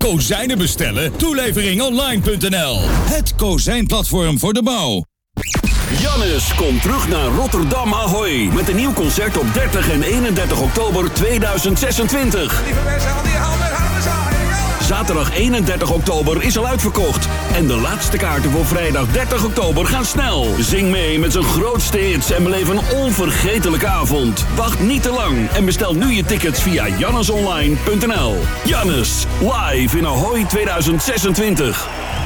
Kozijnen bestellen? Toeleveringonline.nl. Het kozijnplatform voor de bouw. Jannes komt terug naar Rotterdam Ahoy met een nieuw concert op 30 en 31 oktober 2026. Lieve mensen, al die handen zagen. Zaterdag 31 oktober is al uitverkocht. En de laatste kaarten voor vrijdag 30 oktober gaan snel. Zing mee met zijn grootste hits en beleef een onvergetelijke avond. Wacht niet te lang en bestel nu je tickets via jannesonline.nl. Jannes, live in Ahoy 2026.